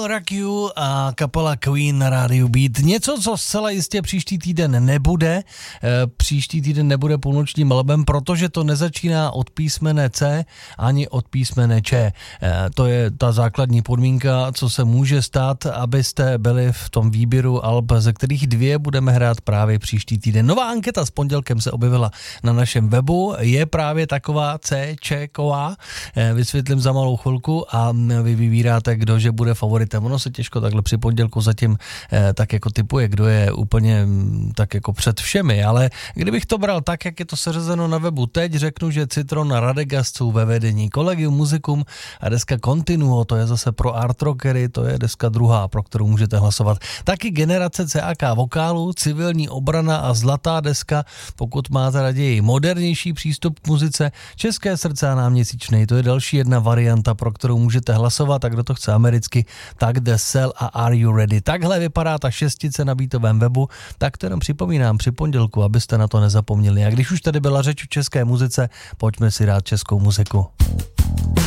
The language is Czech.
Will Rock You a kapela Queen na rádiu Beat. Něco, co zcela jistě příští týden nebude. Příští týden nebude půlnočním albem, protože to nezačíná od písmene C ani od písmene Č. To je ta základní podmínka, co se může stát, abyste byli v tom výběru alb, ze kterých 2 budeme hrát právě příští týden. Nová anketa s pondělkem se objevila na našem webu. Je právě taková C-čeková. Vysvětlím za malou chvilku a vy vybíráte, kdo že bude favoritem. Ono se těžko takhle při pondělku zatím tak jako typuje, kdo je úplně tak jako před všemi, ale kdybych to bral tak, jak je to seřazeno na webu teď, řeknu, že Citron a Radegast jsou ve vedení. Collegium Musicum a deska Continuo, to je zase pro art rockery, to je deska druhá, pro kterou můžete hlasovat. Taky Generace CAK vokálu, Civilní obrana a zlatá deska, pokud máte raději modernější přístup k muzice, České srdce a Náměsíčnej, to je další jedna varianta, pro kterou můžete hlasovat, a kdo to chce americky, tak The Cell a Are You Ready. Takhle vypadá ta 6 na beatovém webu, tak to jenom připomínám při pondělku, abyste na to nezapomněli. A když už tady byla řeč o české muzice, pojďme si dát českou muziku.